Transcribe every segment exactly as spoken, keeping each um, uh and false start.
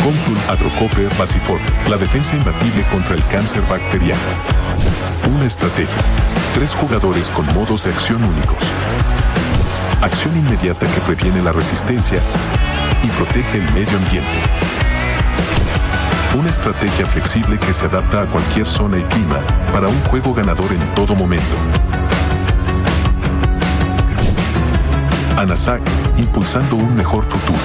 Consul, Agrocoper, Basiforte, la defensa imbatible contra el cáncer bacteriano. Una estrategia. Tres jugadores con modos de acción únicos. Acción inmediata que previene la resistencia y protege el medio ambiente. Una estrategia flexible que se adapta a cualquier zona y clima para un juego ganador en todo momento. ANASAC, impulsando un mejor futuro.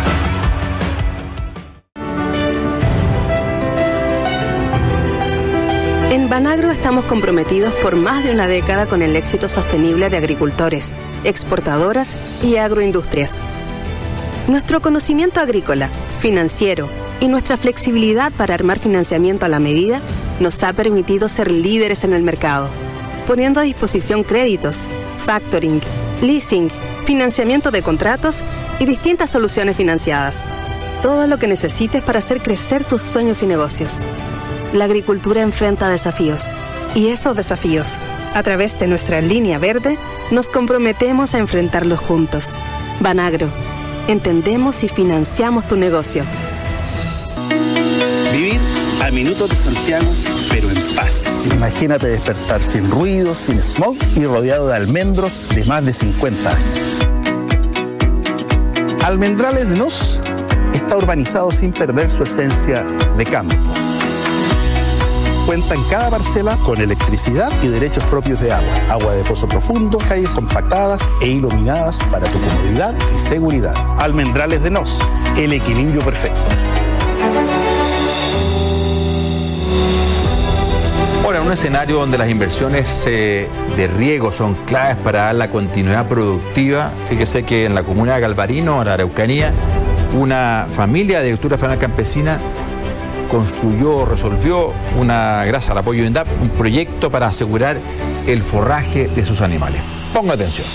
En Banagro estamos comprometidos por más de una década con el éxito sostenible de agricultores, exportadoras y agroindustrias. Nuestro conocimiento agrícola, financiero y nuestra flexibilidad para armar financiamiento a la medida nos ha permitido ser líderes en el mercado, poniendo a disposición créditos, factoring, leasing, financiamiento de contratos y distintas soluciones financiadas. Todo lo que necesites para hacer crecer tus sueños y negocios. La agricultura enfrenta desafíos y esos desafíos, a través de nuestra línea verde, nos comprometemos a enfrentarlos juntos. Banagro, entendemos y financiamos tu negocio. Vivir a minutos de Santiago, pero en paz. Imagínate despertar sin ruido, sin smog y rodeado de almendros de más de cincuenta años. Almendrales de Nos está urbanizado sin perder su esencia de campo. Cuenta en cada parcela con electricidad y derechos propios de agua. Agua de pozo profundo, calles compactadas e iluminadas para tu comodidad y seguridad. Almendrales de Nos, el equilibrio perfecto. Ahora, en un escenario donde las inversiones eh, de riego son claves para dar la continuidad productiva, fíjese que en la comuna de Galvarino, en la Araucanía, una familia de agricultura familiar campesina construyó, resolvió, una, gracias al apoyo de INDAP, un proyecto para asegurar el forraje de sus animales. Ponga atención.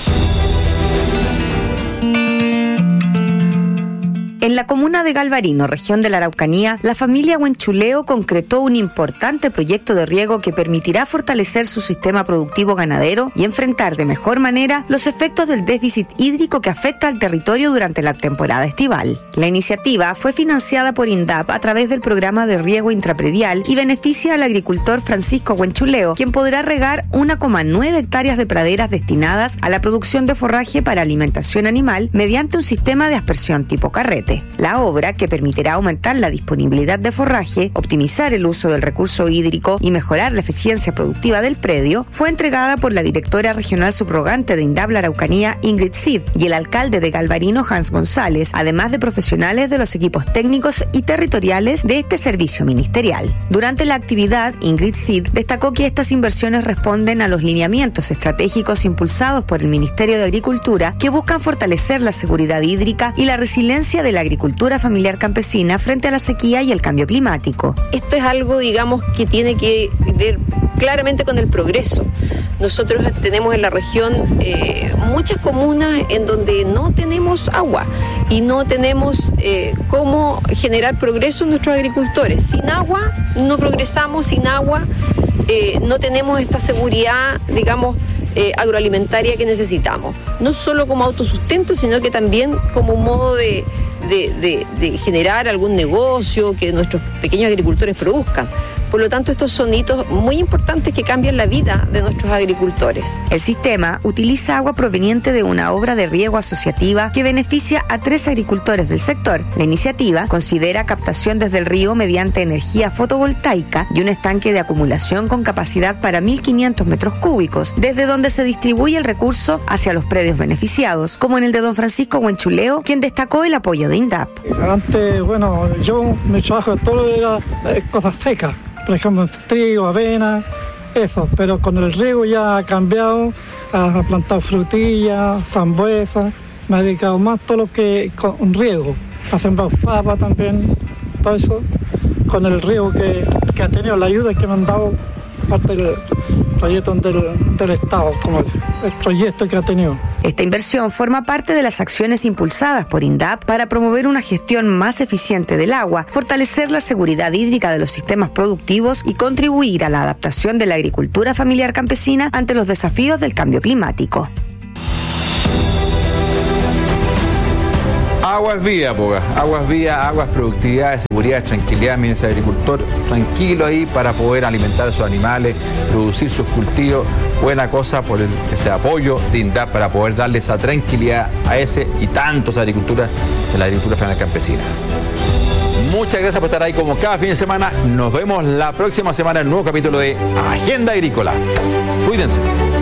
En la comuna de Galvarino, región de la Araucanía, la familia Huenchuleo concretó un importante proyecto de riego que permitirá fortalecer su sistema productivo ganadero y enfrentar de mejor manera los efectos del déficit hídrico que afecta al territorio durante la temporada estival. La iniciativa fue financiada por INDAP a través del programa de riego intrapredial y beneficia al agricultor Francisco Huenchuleo, quien podrá regar una coma nueve hectáreas de praderas destinadas a la producción de forraje para alimentación animal mediante un sistema de aspersión tipo carrete. La obra, que permitirá aumentar la disponibilidad de forraje, optimizar el uso del recurso hídrico y mejorar la eficiencia productiva del predio, fue entregada por la directora regional subrogante de INDAP La Araucanía, Ingrid Cid, y el alcalde de Galvarino, Hans González, además de profesionales de los equipos técnicos y territoriales de este servicio ministerial. Durante la actividad, Ingrid Cid destacó que estas inversiones responden a los lineamientos estratégicos impulsados por el Ministerio de Agricultura, que buscan fortalecer la seguridad hídrica y la resiliencia de la agricultura familiar campesina frente a la sequía y el cambio climático. Esto es algo, digamos, que tiene que ver claramente con el progreso. Nosotros tenemos en la región eh, muchas comunas en donde no tenemos agua y no tenemos eh, cómo generar progreso en nuestros agricultores. Sin agua no progresamos, sin agua eh, no tenemos esta seguridad, digamos, eh, agroalimentaria que necesitamos. No solo como autosustento, sino que también como un modo de De, de, de generar algún negocio que nuestros pequeños agricultores produzcan. Por lo tanto, estos son hitos muy importantes que cambian la vida de nuestros agricultores. El sistema utiliza agua proveniente de una obra de riego asociativa que beneficia a tres agricultores del sector. La iniciativa considera captación desde el río mediante energía fotovoltaica y un estanque de acumulación con capacidad para mil quinientos metros cúbicos, desde donde se distribuye el recurso hacia los predios beneficiados, como en el de don Francisco Huenchuleo, quien destacó el apoyo de INDAP. Antes, bueno, yo mi trabajo todo era eh, cosas secas. Por ejemplo, trigo, avena, eso, pero con el riego ya ha cambiado, ha plantado frutillas, frambuesas, me ha dedicado más todo lo que con riego, ha sembrado papa también, todo eso, con el riego que, que ha tenido, la ayuda que me han dado parte del proyecto del, del Estado, como el proyecto que ha tenido. Esta inversión forma parte de las acciones impulsadas por INDAP para promover una gestión más eficiente del agua, fortalecer la seguridad hídrica de los sistemas productivos y contribuir a la adaptación de la agricultura familiar campesina ante los desafíos del cambio climático. Agua es vida, poca. Agua es vida, agua es productividad, es seguridad, es tranquilidad. Miren, ese agricultor tranquilo ahí para poder alimentar a sus animales, producir sus cultivos. Buena cosa por el, ese apoyo de INDAP para poder darle esa tranquilidad a ese y tantos agriculturas de la agricultura familiar campesina. Muchas gracias por estar ahí como cada fin de semana. Nos vemos la próxima semana en un nuevo capítulo de Agenda Agrícola. Cuídense.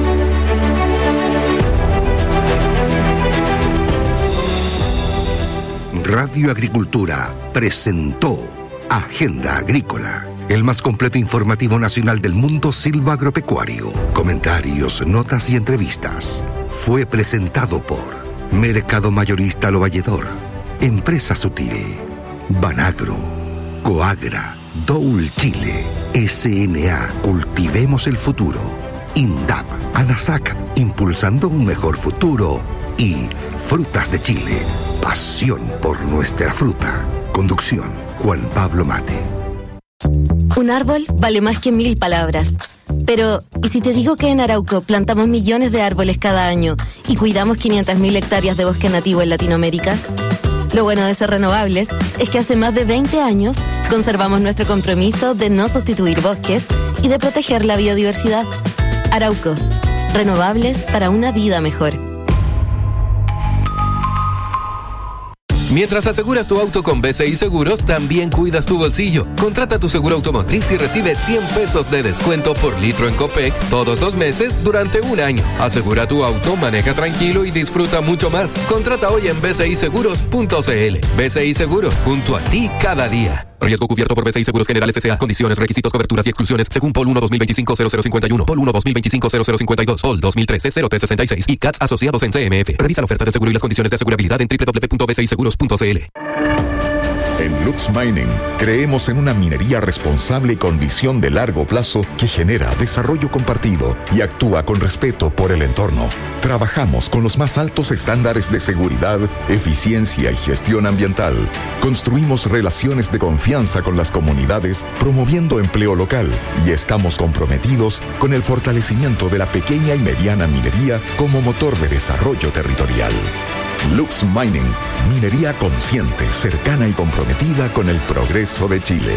Radio Agricultura presentó Agenda Agrícola, el más completo informativo nacional del mundo silvagropecuario. Comentarios, notas y entrevistas. Fue presentado por Mercado Mayorista Lo Valledor, Empresa Sutil, Banagro, Coagra, Doul Chile, S N A, Cultivemos el Futuro, INDAP, ANASAC, impulsando un mejor futuro, y Frutas de Chile, pasión por nuestra fruta. Conducción, Juan Pablo Mate. Un árbol vale más que mil palabras. Pero, ¿y si te digo que en Arauco plantamos millones de árboles cada año y cuidamos quinientas mil hectáreas de bosque nativo en Latinoamérica? Lo bueno de ser renovables es que hace más de veinte años conservamos nuestro compromiso de no sustituir bosques y de proteger la biodiversidad. Arauco, renovables para una vida mejor. Mientras aseguras tu auto con B C I Seguros, también cuidas tu bolsillo. Contrata tu seguro automotriz y recibe cien pesos de descuento por litro en Copec todos los meses durante un año. Asegura tu auto, maneja tranquilo y disfruta mucho más. Contrata hoy en b c i seguros punto c l. B C I Seguros, junto a ti cada día. Riesgo cubierto por B C I Seguros Generales S A. Condiciones, requisitos, coberturas y exclusiones según P O L uno dos mil veinticinco cero cero cincuenta y uno, P O L uno dos mil veinticinco cero cero cincuenta y dos, P O L dos mil trece cero tres sesenta y seis y C A T S asociados en C M F. Revisa la oferta de seguro y las condiciones de asegurabilidad en doble u doble u doble u punto b c i seguros punto c l. En Lux Mining creemos en una minería responsable con visión de largo plazo que genera desarrollo compartido y actúa con respeto por el entorno. Trabajamos con los más altos estándares de seguridad, eficiencia y gestión ambiental. Construimos relaciones de confianza con las comunidades, promoviendo empleo local, y estamos comprometidos con el fortalecimiento de la pequeña y mediana minería como motor de desarrollo territorial. Lux Mining, minería consciente, cercana y comprometida con el progreso de Chile.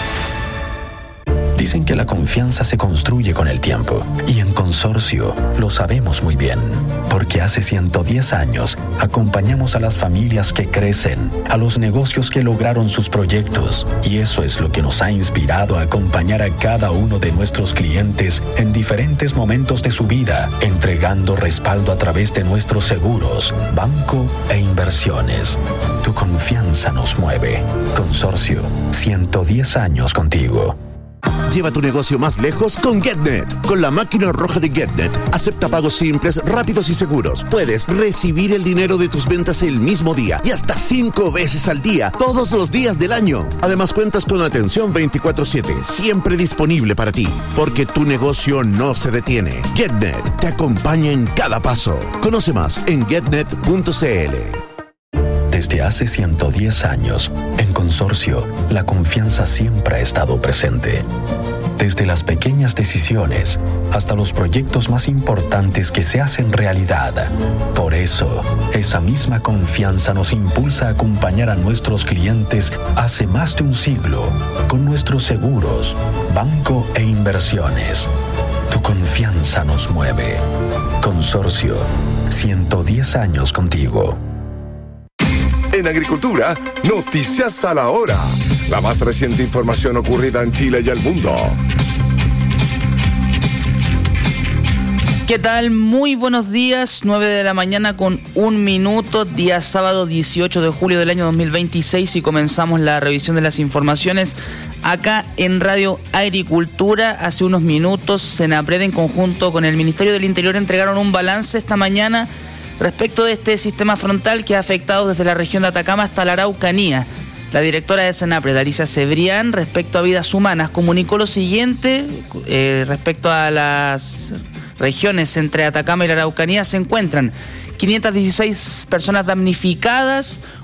Dicen que la confianza se construye con el tiempo, y en Consorcio lo sabemos muy bien, porque hace ciento diez años acompañamos a las familias que crecen, a los negocios que lograron sus proyectos, y eso es lo que nos ha inspirado a acompañar a cada uno de nuestros clientes en diferentes momentos de su vida, entregando respaldo a través de nuestros seguros, banco e inversiones. Tu confianza nos mueve. Consorcio, ciento diez años contigo. Lleva tu negocio más lejos con GetNet. Con la máquina roja de GetNet, acepta pagos simples, rápidos y seguros. Puedes recibir el dinero de tus ventas el mismo día y hasta cinco veces al día, todos los días del año. Además, cuentas con atención veinticuatro siete, siempre disponible para ti, porque tu negocio no se detiene. GetNet te acompaña en cada paso. Conoce más en getnet punto c l. Desde hace ciento diez años, en Consorcio, la confianza siempre ha estado presente. Desde las pequeñas decisiones hasta los proyectos más importantes que se hacen realidad. Por eso, esa misma confianza nos impulsa a acompañar a nuestros clientes hace más de un siglo con nuestros seguros, banco e inversiones. Tu confianza nos mueve. Consorcio, ciento diez años contigo. En Agricultura, noticias a la hora. La más reciente información ocurrida en Chile y el mundo. ¿Qué tal? Muy buenos días, nueve de la mañana con un minuto, día sábado dieciocho de julio del año dos mil veintiséis, y comenzamos la revisión de las informaciones acá en Radio Agricultura. Hace unos minutos, Senapred en conjunto con el Ministerio del Interior entregaron un balance esta mañana respecto de este sistema frontal que ha afectado desde la región de Atacama hasta la Araucanía. La directora de Senapred, Alicia Cebrián, respecto a vidas humanas, comunicó lo siguiente eh, respecto a las regiones entre Atacama y la Araucanía. Se encuentran quinientas dieciséis personas damnificadas,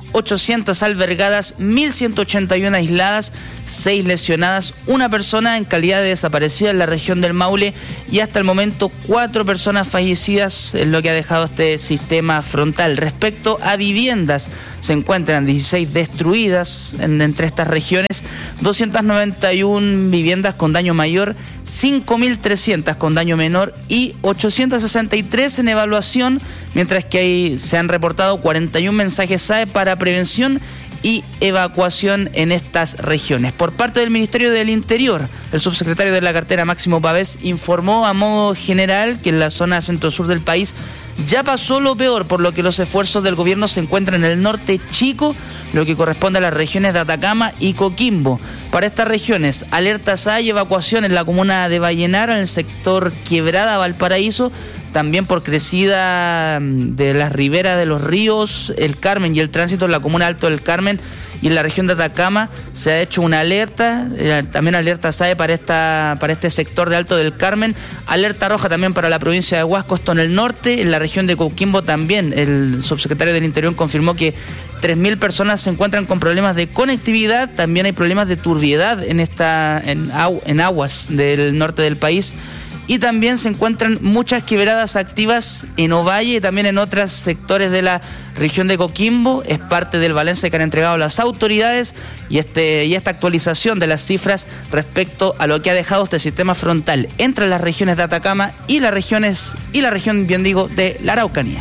ochocientas albergadas, mil ciento ochenta y uno aisladas, seis lesionadas, una persona en calidad de desaparecida en la región del Maule y hasta el momento cuatro personas fallecidas, es lo que ha dejado este sistema frontal. Respecto a viviendas, se encuentran dieciséis destruidas en, entre estas regiones, doscientas noventa y una viviendas con daño mayor, cinco mil trescientas con daño menor y ochocientas sesenta y tres en evaluación, mientras que hay, se han reportado cuarenta y un mensajes S A E para prevención y evacuación en estas regiones. Por parte del Ministerio del Interior, el subsecretario de la cartera Máximo Pavés informó a modo general que en la zona centro-sur del país ya pasó lo peor, por lo que los esfuerzos del gobierno se encuentran en el norte chico, lo que corresponde a las regiones de Atacama y Coquimbo. Para estas regiones, alertas hay evacuación en la comuna de Vallenar, en el sector Quebrada, Valparaíso, también por crecida de las riberas de los ríos, el Carmen y el tránsito en la comuna Alto del Carmen y en la región de Atacama se ha hecho una alerta, eh, también alerta S A E para esta para este sector de Alto del Carmen, alerta roja también para la provincia de Huasco, esto en el norte, en la región de Coquimbo también. El subsecretario del Interior confirmó que tres mil personas se encuentran con problemas de conectividad, también hay problemas de turbiedad en, esta, en, agu, en aguas del norte del país. Y también se encuentran muchas quebradas activas en Ovalle y también en otros sectores de la región de Coquimbo. Es parte del balance que han entregado las autoridades y, este, y esta actualización de las cifras respecto a lo que ha dejado este sistema frontal entre las regiones de Atacama y las regiones y la región, bien digo, de la Araucanía.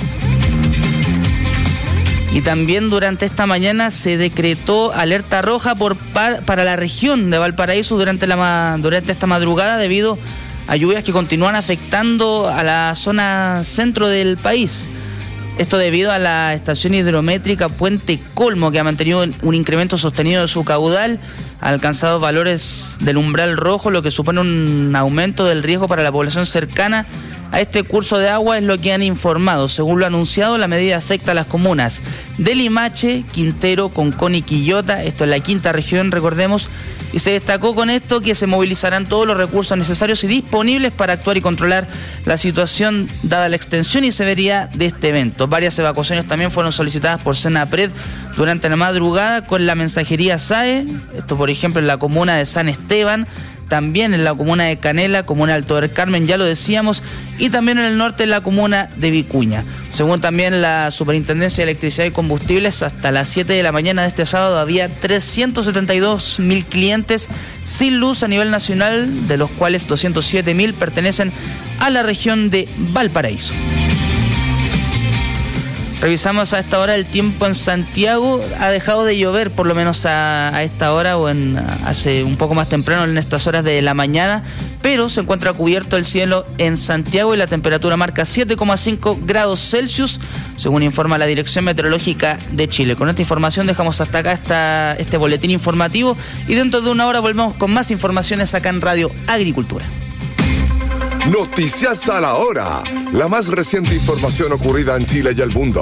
Y también durante esta mañana se decretó alerta roja por, para la región de Valparaíso durante, la, durante esta madrugada debido a lluvias que continúan afectando a la zona centro del país. Esto debido a la estación hidrométrica Puente Colmo, que ha mantenido un incremento sostenido de su caudal, ha alcanzado valores del umbral rojo, lo que supone un aumento del riesgo para la población cercana a este curso de agua, es lo que han informado. Según lo anunciado, la medida afecta a las comunas de Limache, Quintero, Concón y Quillota, esto es la quinta región, recordemos, y se destacó con esto que se movilizarán todos los recursos necesarios y disponibles para actuar y controlar la situación dada la extensión y severidad de este evento. Varias evacuaciones también fueron solicitadas por Senapred durante la madrugada con la mensajería S A E, esto por ejemplo en la comuna de San Esteban, también en la comuna de Canela, comuna de Alto del Carmen, ya lo decíamos, y también en el norte en la comuna de Vicuña. Según también la Superintendencia de Electricidad y Combustibles, hasta las siete de la mañana de este sábado había trescientos setenta y dos mil clientes sin luz a nivel nacional, de los cuales doscientos siete mil pertenecen a la región de Valparaíso. Revisamos a esta hora el tiempo en Santiago. Ha dejado de llover, por lo menos a, a esta hora o en hace un poco más temprano en estas horas de la mañana, pero se encuentra cubierto el cielo en Santiago y la temperatura marca siete coma cinco grados Celsius, según informa la Dirección Meteorológica de Chile. Con esta información dejamos hasta acá esta, este boletín informativo y dentro de una hora volvemos con más informaciones acá en Radio Agricultura. Noticias a la hora. La más reciente información ocurrida en Chile y el mundo.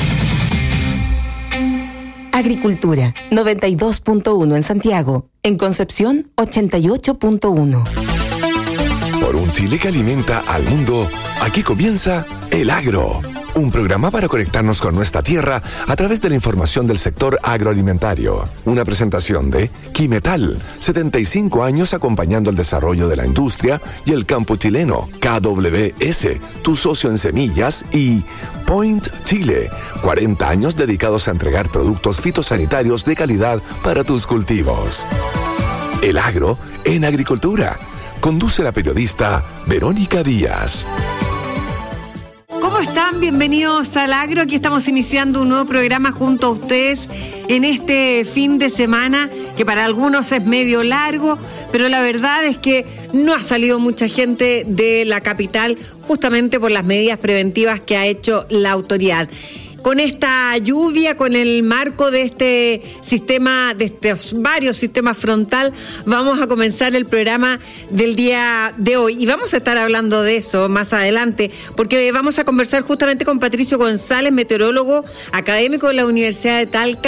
Agricultura, noventa y dos punto uno en Santiago. En Concepción, ochenta y ocho punto uno. Por un Chile que alimenta al mundo, aquí comienza El Agro. Un programa para conectarnos con nuestra tierra a través de la información del sector agroalimentario. Una presentación de Quimetal, setenta y cinco años acompañando el desarrollo de la industria y el campo chileno. K W S, tu socio en semillas, y Point Chile, cuarenta años dedicados a entregar productos fitosanitarios de calidad para tus cultivos. El Agro en Agricultura. Conduce la periodista Verónica Díaz. ¿Cómo están? Bienvenidos al Agro. Aquí estamos iniciando un nuevo programa junto a ustedes en este fin de semana que para algunos es medio largo, pero la verdad es que no ha salido mucha gente de la capital justamente por las medidas preventivas que ha hecho la autoridad. Con esta lluvia, con el marco de este sistema, de estos varios sistemas frontal, vamos a comenzar el programa del día de hoy. Y vamos a estar hablando de eso más adelante, porque vamos a conversar justamente con Patricio González, meteorólogo académico de la Universidad de Talca,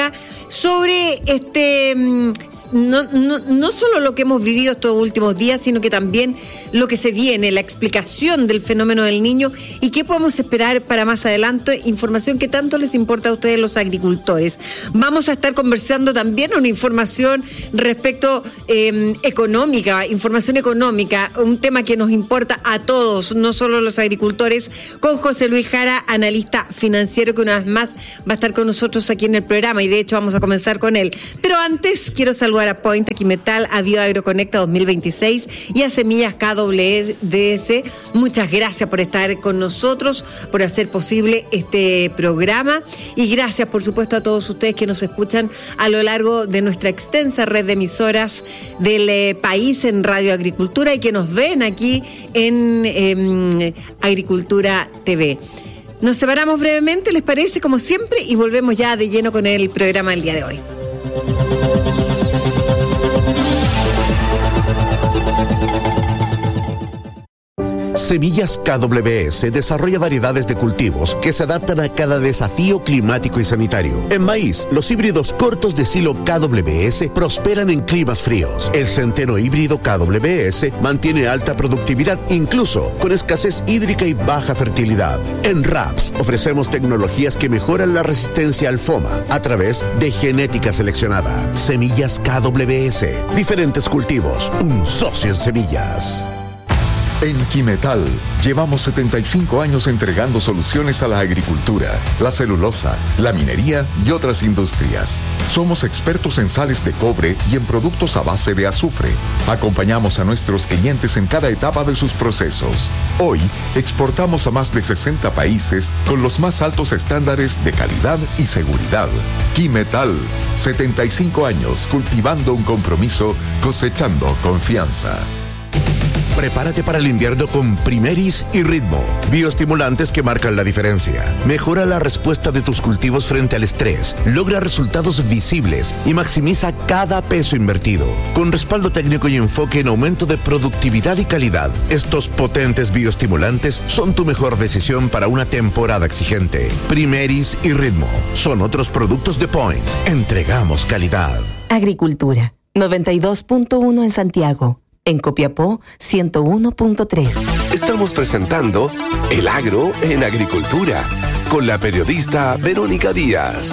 sobre este no, no, no solo lo que hemos vivido estos últimos días, sino que también lo que se viene, la explicación del fenómeno del Niño y qué podemos esperar para más adelante, información que tanto les importa a ustedes los agricultores. Vamos a estar conversando también una información respecto eh, económica, información económica, un tema que nos importa a todos, no solo a los agricultores, con José Luis Jara, analista financiero, que una vez más va a estar con nosotros aquí en el programa y de hecho vamos a comenzar con él. Pero antes quiero saludar a Point, a Quimetal, a BioAgroConecta dos mil veintiséis y a Semillas K W D S. Muchas gracias por estar con nosotros, por hacer posible este programa y gracias por supuesto a todos ustedes que nos escuchan a lo largo de nuestra extensa red de emisoras del eh, país en Radio Agricultura y que nos ven aquí en eh, Agricultura T V. Nos separamos brevemente, ¿les parece? Como siempre, y volvemos ya de lleno con el programa del día de hoy. Semillas K W S desarrolla variedades de cultivos que se adaptan a cada desafío climático y sanitario. En maíz, los híbridos cortos de silo K W S prosperan en climas fríos. El centeno híbrido K W S mantiene alta productividad, incluso con escasez hídrica y baja fertilidad. En Raps, ofrecemos tecnologías que mejoran la resistencia al FOMA a través de genética seleccionada. Semillas K W S. Diferentes cultivos. Un socio en semillas. En Quimetal llevamos setenta y cinco años entregando soluciones a la agricultura, la celulosa, la minería y otras industrias. Somos expertos en sales de cobre y en productos a base de azufre. Acompañamos a nuestros clientes en cada etapa de sus procesos. Hoy exportamos a más de sesenta países con los más altos estándares de calidad y seguridad. Quimetal, setenta y cinco años cultivando un compromiso, cosechando confianza. Prepárate para el invierno con Primeris y Ritmo, bioestimulantes que marcan la diferencia. Mejora la respuesta de tus cultivos frente al estrés, logra resultados visibles y maximiza cada peso invertido. Con respaldo técnico y enfoque en aumento de productividad y calidad, estos potentes bioestimulantes son tu mejor decisión para una temporada exigente. Primeris y Ritmo son otros productos de Point. Entregamos calidad. Agricultura, noventa y dos punto uno en Santiago. En Copiapó, ciento uno punto tres. Estamos presentando El Agro en Agricultura con la periodista Verónica Díaz.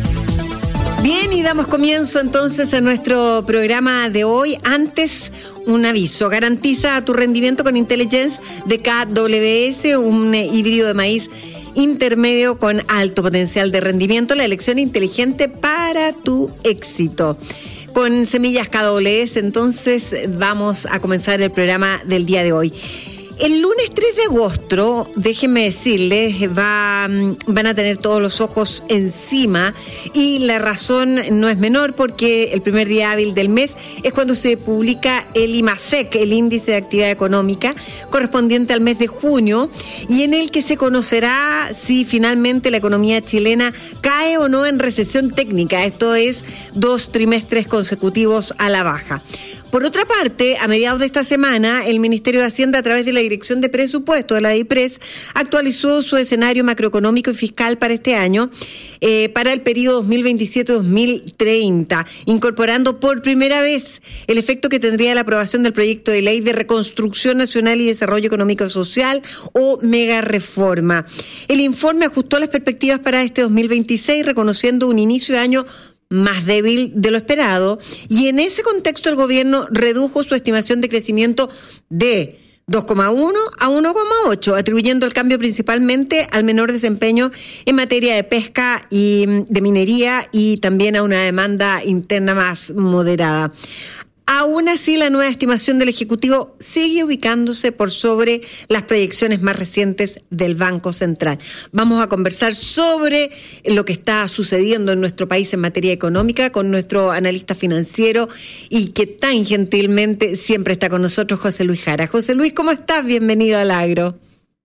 Bien, y damos comienzo entonces a nuestro programa de hoy. Antes, un aviso. Garantiza tu rendimiento con Intelligence de K W S, un híbrido de maíz intermedio con alto potencial de rendimiento. La elección inteligente para tu éxito. Con Semillas K W S, entonces vamos a comenzar el programa del día de hoy. El lunes tres de agosto, déjenme decirles, va, van a tener todos los ojos encima y la razón no es menor porque el primer día hábil del mes es cuando se publica el IMASEC, el Índice de Actividad Económica, correspondiente al mes de junio y en el que se conocerá si finalmente la economía chilena cae o no en recesión técnica, esto es dos trimestres consecutivos a la baja. Por otra parte, a mediados de esta semana, el Ministerio de Hacienda, a través de la Dirección de Presupuesto de la DIPRES, actualizó su escenario macroeconómico y fiscal para este año, eh, para el periodo dos mil veintisiete a dos mil treinta, incorporando por primera vez el efecto que tendría la aprobación del proyecto de ley de Reconstrucción Nacional y Desarrollo Económico y Social, o mega reforma. El informe ajustó las perspectivas para este dos mil veintiséis, reconociendo un inicio de año más débil de lo esperado, y en ese contexto el gobierno redujo su estimación de crecimiento de dos coma uno a uno coma ocho, atribuyendo el cambio principalmente al menor desempeño en materia de pesca y de minería y también a una demanda interna más moderada. Aún así, la nueva estimación del Ejecutivo sigue ubicándose por sobre las proyecciones más recientes del Banco Central. Vamos a conversar sobre lo que está sucediendo en nuestro país en materia económica con nuestro analista financiero y que tan gentilmente siempre está con nosotros, José Luis Jara. José Luis, ¿cómo estás? Bienvenido al Agro.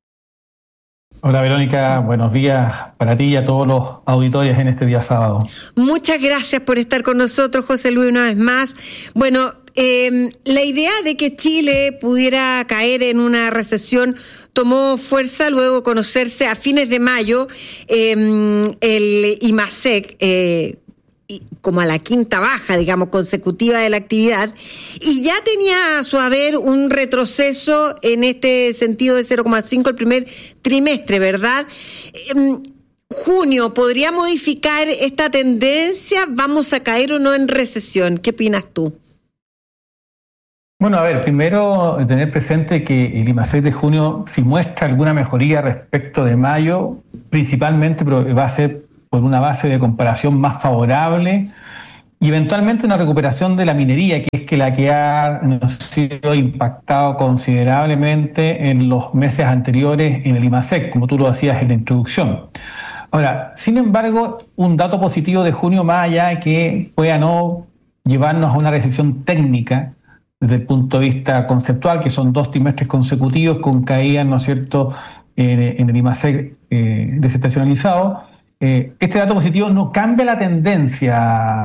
Hola Verónica, buenos días para ti y a todos los auditores en este día sábado. Muchas gracias por estar con nosotros, José Luis, una vez más. Bueno, eh, la idea de que Chile pudiera caer en una recesión tomó fuerza luego de conocerse a fines de mayo eh, el IMASEC, eh, y como a la quinta baja, digamos, consecutiva de la actividad, y ya tenía a su haber un retroceso en este sentido de cero coma cinco el primer trimestre, ¿verdad? Eh, junio, ¿podría modificar esta tendencia? ¿Vamos a caer o no en recesión? ¿Qué opinas tú? Bueno, a ver, primero tener presente que el IMASEC de junio sí muestra alguna mejoría respecto de mayo, principalmente pero va a ser por una base de comparación más favorable y eventualmente una recuperación de la minería, que es que la que ha sido impactado considerablemente en los meses anteriores en el IMASEC, como tú lo decías en la introducción. Ahora, sin embargo, un dato positivo de junio, más allá de que pueda no llevarnos a una recesión técnica, desde el punto de vista conceptual, que son dos trimestres consecutivos con caídas, ¿no es cierto?, en, en el IMASEC eh, desestacionalizado, eh, este dato positivo no cambia la tendencia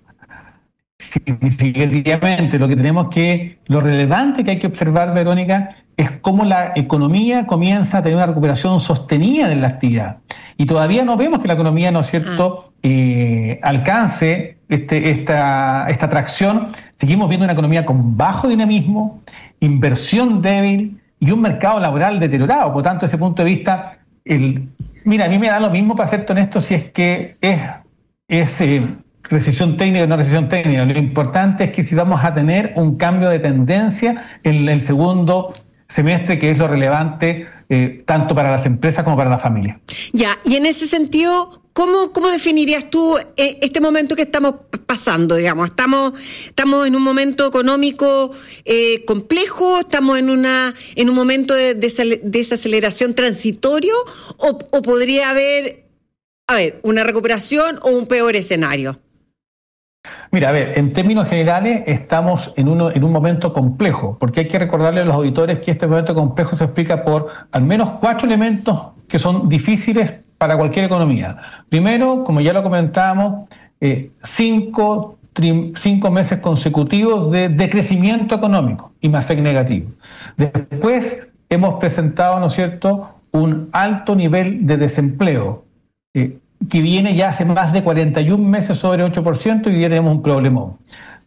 significativamente. Lo que tenemos que, lo relevante que hay que observar, Verónica, es cómo la economía comienza a tener una recuperación sostenida de la actividad. Y todavía no vemos que la economía, ¿no es cierto?, eh, alcance este, esta, esta tracción. Seguimos viendo una economía con bajo dinamismo, inversión débil y un mercado laboral deteriorado. Por tanto, desde ese punto de vista, el, mira, a mí me da lo mismo, para ser honesto, si es que es, es eh, recesión técnica o no recesión técnica. Lo importante es que si vamos a tener un cambio de tendencia en el segundo semestre, que es lo relevante eh, tanto para las empresas como para la familia. Ya, y en ese sentido, ¿cómo, cómo definirías tú eh, este momento que estamos pasando, digamos? ¿Estamos, estamos en un momento económico eh, complejo? ¿Estamos en una en un momento de desaceleración transitorio? ¿O, o podría haber, a ver, una recuperación o un peor escenario? Mira, a ver, en términos generales estamos en, uno, en un momento complejo, porque hay que recordarle a los auditores que este momento complejo se explica por al menos cuatro elementos que son difíciles para cualquier economía. Primero, como ya lo comentábamos, eh, cinco, tri, cinco meses consecutivos de decrecimiento económico, IMASEC negativo. Después hemos presentado, ¿no es cierto?, un alto nivel de desempleo, eh, que viene ya hace más de cuarenta y un meses sobre ocho por ciento, y ya tenemos un problemón.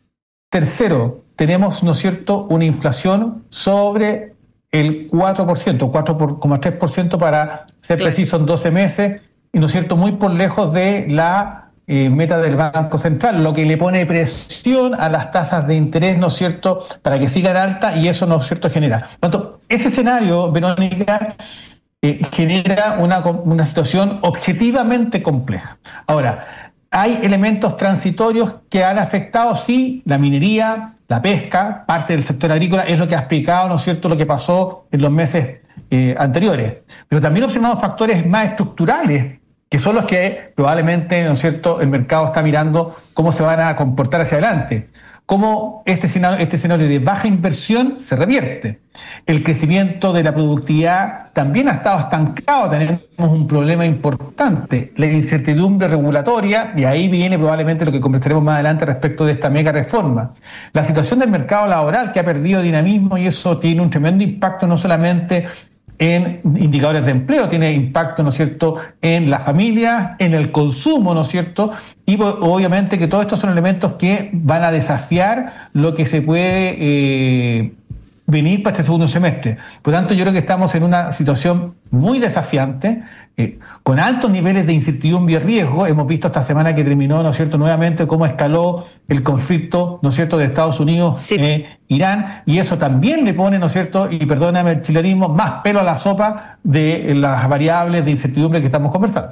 Tercero, tenemos, ¿no es cierto?, una inflación sobre el cuatro por ciento, cuatro coma tres por ciento para ser preciso en doce meses, y, ¿no es cierto?, muy por lejos de la eh, meta del Banco Central, lo que le pone presión a las tasas de interés, ¿no es cierto?, para que sigan altas, y eso, ¿no es cierto?, genera. Por lo tanto, ese escenario, Verónica, Eh, genera una, una situación objetivamente compleja. Ahora, hay elementos transitorios que han afectado, sí, la minería, la pesca, parte del sector agrícola, es lo que ha explicado, ¿no es cierto?, lo que pasó en los meses eh, anteriores. Pero también observamos factores más estructurales, que son los que probablemente, ¿no es cierto?, el mercado está mirando cómo se van a comportar hacia adelante. Cómo este escenario, este escenario de baja inversión se revierte. El crecimiento de la productividad también ha estado estancado, tenemos un problema importante, la incertidumbre regulatoria, y ahí viene probablemente lo que conversaremos más adelante respecto de esta mega reforma. La situación del mercado laboral, que ha perdido dinamismo, y eso tiene un tremendo impacto no solamente en indicadores de empleo, tiene impacto, ¿no es cierto?, en las familias, en el consumo, ¿no es cierto?, y obviamente que todos estos son elementos que van a desafiar lo que se puede eh, venir para este segundo semestre. Por lo tanto, yo creo que estamos en una situación muy desafiante, eh, con altos niveles de incertidumbre y riesgo. Hemos visto esta semana que terminó, ¿no es cierto?, nuevamente cómo escaló el conflicto, ¿no es cierto?, de Estados Unidos, sí. eh, Irán, y eso también le pone, ¿no es cierto?, y perdóname el chilenismo, más pelo a la sopa de las variables de incertidumbre que estamos conversando.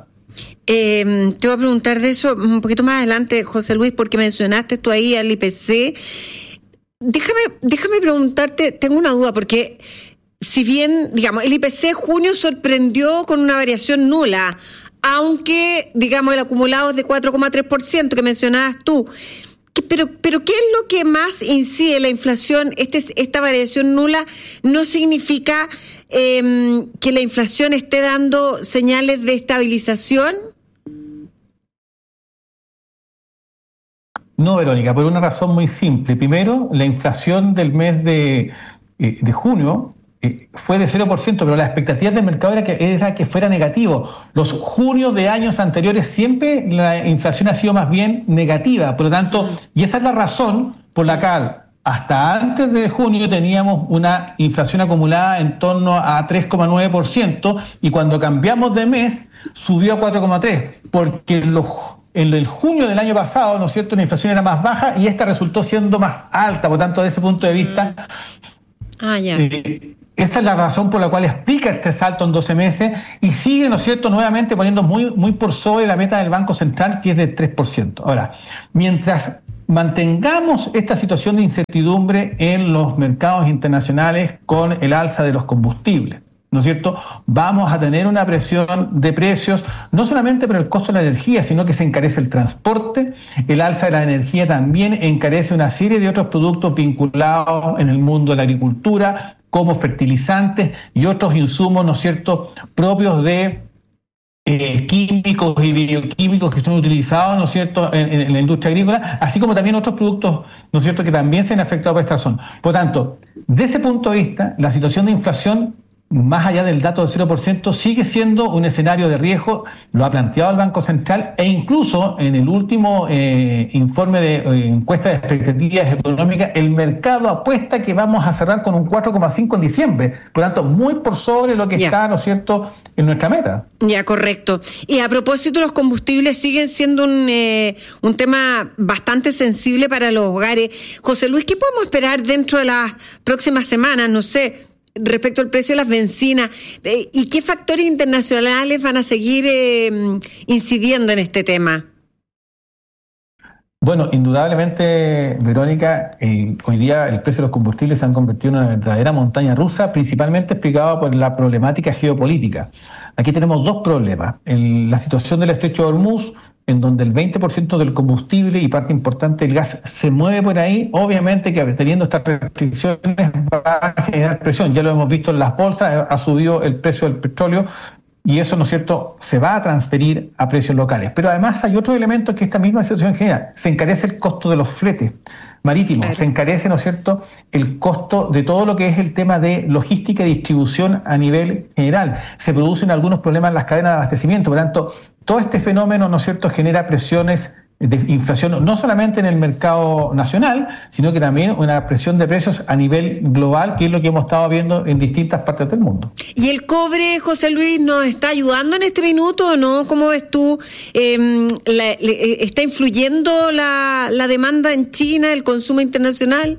Eh, te voy a preguntar de eso un poquito más adelante, José Luis, porque mencionaste tú ahí al I P C. Déjame, déjame preguntarte, tengo una duda, porque si bien, digamos, el I P C junio sorprendió con una variación nula, aunque, digamos, el acumulado es de cuatro coma tres por ciento que mencionabas tú. Pero, pero ¿qué es lo que más incide la inflación? Este, esta variación nula no significa eh, que la inflación esté dando señales de estabilización. No, Verónica, por una razón muy simple. Primero, la inflación del mes de, eh, de junio eh, fue de cero por ciento, pero la expectativa del mercado era que, era que fuera negativo. Los junios de años anteriores siempre la inflación ha sido más bien negativa, por lo tanto, y esa es la razón por la cual hasta antes de junio teníamos una inflación acumulada en torno a tres coma nueve por ciento y cuando cambiamos de mes subió a cuatro coma tres por ciento, porque los, en el junio del año pasado, ¿no es cierto?, la inflación era más baja y esta resultó siendo más alta, por tanto, desde ese punto de vista, ah, ya. eh, esa es la razón por la cual explica este salto en doce meses y sigue, ¿no es cierto?, nuevamente poniendo muy, muy por sobre la meta del Banco Central, que es de tres por ciento. Ahora, mientras mantengamos esta situación de incertidumbre en los mercados internacionales con el alza de los combustibles, ¿no es cierto?, vamos a tener una presión de precios, no solamente por el costo de la energía, sino que se encarece el transporte, el alza de la energía también encarece una serie de otros productos vinculados en el mundo de la agricultura, como fertilizantes y otros insumos, ¿no es cierto?, propios de Eh, químicos y bioquímicos que son utilizados, ¿no es cierto?, en, en la industria agrícola, así como también otros productos, ¿no es cierto?, que también se han afectado por esta razón. Por tanto, desde ese punto de vista, la situación de inflación, más allá del dato del cero por ciento, sigue siendo un escenario de riesgo, lo ha planteado el Banco Central, e incluso en el último eh, informe de eh, encuesta de expectativas económicas, el mercado apuesta que vamos a cerrar con un cuatro coma cinco en diciembre, por tanto, muy por sobre lo que yeah. está, ¿no es cierto?, en nuestra meta. Ya, correcto. Y a propósito, los combustibles siguen siendo un, eh, un tema bastante sensible para los hogares. José Luis, ¿qué podemos esperar dentro de las próximas semanas? No sé, respecto al precio de las bencinas, eh, ¿y qué factores internacionales van a seguir eh, incidiendo en este tema? Bueno, indudablemente, Verónica, eh, hoy día el precio de los combustibles se han convertido en una verdadera montaña rusa, principalmente explicado por la problemática geopolítica. Aquí tenemos dos problemas. En la situación del estrecho de Hormuz, en donde el veinte por ciento del combustible y parte importante del gas se mueve por ahí, obviamente que teniendo estas restricciones va a generar presión. Ya lo hemos visto en las bolsas, ha subido el precio del petróleo, y eso, ¿no es cierto?, se va a transferir a precios locales. Pero además hay otro elemento que esta misma situación genera. Se encarece el costo de los fletes marítimos, claro. Se encarece, ¿no es cierto?, el costo de todo lo que es el tema de logística y distribución a nivel general. Se producen algunos problemas en las cadenas de abastecimiento. Por tanto, todo este fenómeno, ¿no es cierto?, genera presiones de inflación no solamente en el mercado nacional, sino que también una presión de precios a nivel global, que es lo que hemos estado viendo en distintas partes del mundo. ¿Y el cobre, José Luis, nos está ayudando en este minuto o no? ¿Cómo ves tú? Eh, la, le, ¿Está influyendo la, la demanda en China, el consumo internacional?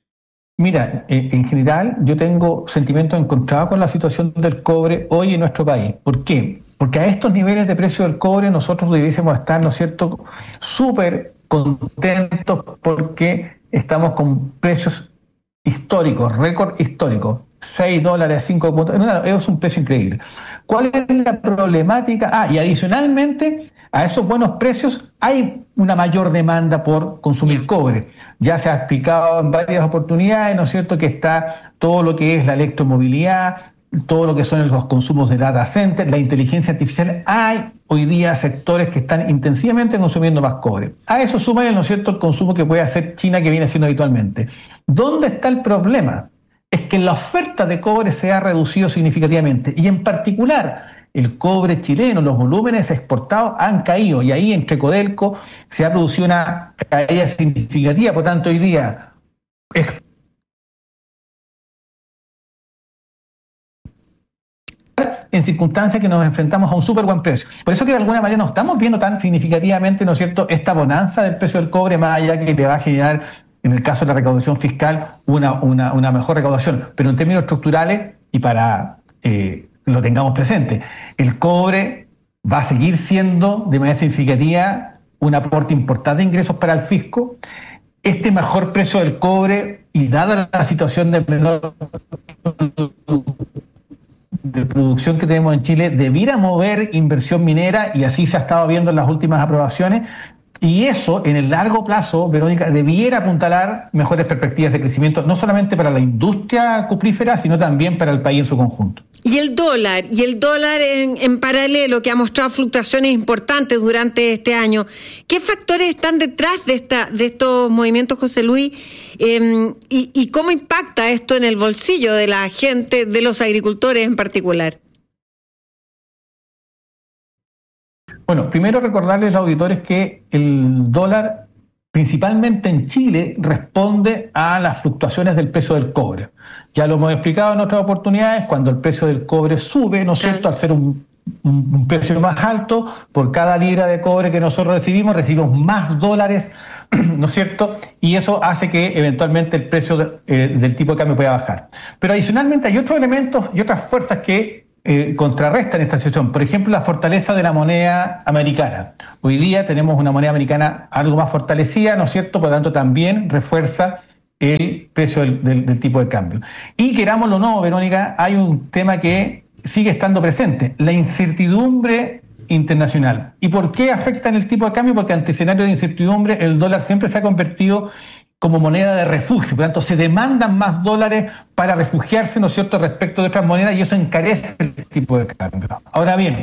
Mira, eh, en general yo tengo sentimientos encontrados con la situación del cobre hoy en nuestro país. ¿Por qué? Porque a estos niveles de precio del cobre nosotros debiésemos estar, ¿no es cierto?, súper contentos porque estamos con precios históricos, récord histórico, seis dólares, cinco puntos, es un precio increíble. ¿Cuál es la problemática? Ah, y adicionalmente a esos buenos precios hay una mayor demanda por consumir cobre. Ya se ha explicado en varias oportunidades, ¿no es cierto?, que está todo lo que es la electromovilidad, todo lo que son los consumos de data center, la inteligencia artificial. Hay hoy día sectores que están intensivamente consumiendo más cobre. A eso suma, ¿no es cierto?, el consumo que puede hacer China, que viene haciendo habitualmente. ¿Dónde está el problema? Es que la oferta de cobre se ha reducido significativamente y en particular el cobre chileno, los volúmenes exportados han caído y ahí entre Codelco se ha producido una caída significativa. Por tanto, hoy día es en circunstancias que nos enfrentamos a un súper buen precio. Por eso que de alguna manera no estamos viendo tan significativamente, ¿no es cierto?, esta bonanza del precio del cobre, más allá que le va a generar, en el caso de la recaudación fiscal, una, una, una mejor recaudación. Pero en términos estructurales, y para eh, lo tengamos presente, el cobre va a seguir siendo de manera significativa un aporte importante de ingresos para el fisco. Este mejor precio del cobre, y dada la situación de menor de producción que tenemos en Chile, debiera mover inversión minera, y así se ha estado viendo en las últimas aprobaciones, Y eso, en el largo plazo, Verónica, debiera apuntalar mejores perspectivas de crecimiento, no solamente para la industria cuprífera, sino también para el país en su conjunto. Y el dólar, y el dólar en, en paralelo, que ha mostrado fluctuaciones importantes durante este año. ¿Qué factores están detrás de esta de estos movimientos, José Luis? Eh, y, ¿Y cómo impacta esto en el bolsillo de la gente, de los agricultores en particular? Bueno, primero recordarles a los auditores que el dólar, principalmente en Chile, responde a las fluctuaciones del precio del cobre. Ya lo hemos explicado en otras oportunidades, cuando el precio del cobre sube, ¿no es cierto?, al ser un, un, un precio más alto, por cada libra de cobre que nosotros recibimos, recibimos más dólares, ¿no es cierto?, y eso hace que eventualmente el precio de, eh, del tipo de cambio pueda bajar. Pero adicionalmente hay otros elementos y otras fuerzas que Eh, contrarrestan esta situación. Por ejemplo, la fortaleza de la moneda americana. Hoy día tenemos una moneda americana algo más fortalecida, ¿no es cierto? Por lo tanto, también refuerza el precio del, del, del tipo de cambio. Y querámoslo o no, Verónica, hay un tema que sigue estando presente, la incertidumbre internacional. ¿Y por qué afecta en el tipo de cambio? Porque ante escenario de incertidumbre el dólar siempre se ha convertido como moneda de refugio, por lo tanto se demandan más dólares para refugiarse, ¿no es cierto?, respecto de otras monedas, y eso encarece el tipo de cambio. Ahora bien,